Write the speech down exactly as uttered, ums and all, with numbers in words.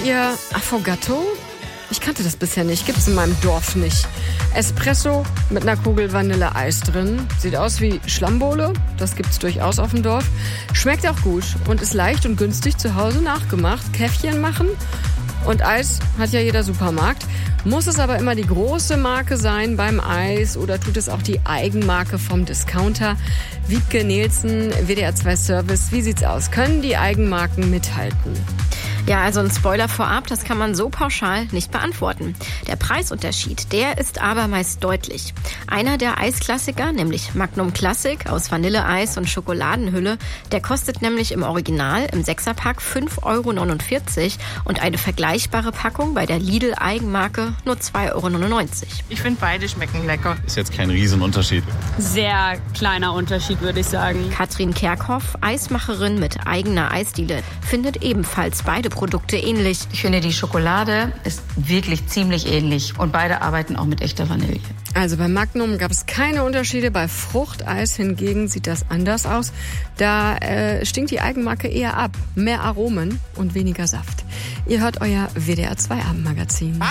ihr Affogato? Ich kannte das bisher nicht, gibt's in meinem Dorf nicht. Espresso mit einer Kugel Vanilleeis drin. Sieht aus wie Schlammbohle, das gibt's durchaus auf dem Dorf. Schmeckt auch gut und ist leicht und günstig zu Hause nachgemacht. Käffchen machen und Eis hat ja jeder Supermarkt. Muss es aber immer die große Marke sein beim Eis oder tut es auch die Eigenmarke vom Discounter? Wiebke Nielsen, W D R zwei Service, wie sieht's aus? Können die Eigenmarken mithalten? Ja, also ein Spoiler vorab, das kann man so pauschal nicht beantworten. Der Preisunterschied, der ist aber meist deutlich. Einer der Eisklassiker, nämlich Magnum Classic aus Vanilleeis und Schokoladenhülle, der kostet nämlich im Original im Sechserpack fünf Euro neunundvierzig und eine vergleichbare Packung bei der Lidl-Eigenmarke nur zwei Euro neunundneunzig. Ich finde, beide schmecken lecker. Ist jetzt kein Riesenunterschied. Sehr kleiner Unterschied, würde ich sagen. Katrin Kerkhoff, Eismacherin mit eigener Eisdiele, findet ebenfalls beide Produkte ähnlich. Ich finde, die Schokolade ist wirklich ziemlich ähnlich und beide arbeiten auch mit echter Vanille. Also bei Magnum gab es keine Unterschiede, bei Fruchteis hingegen sieht das anders aus. Da äh, stinkt die Eigenmarke eher ab. Mehr Aromen und weniger Saft. Ihr hört euer W D R zwei Abendmagazin.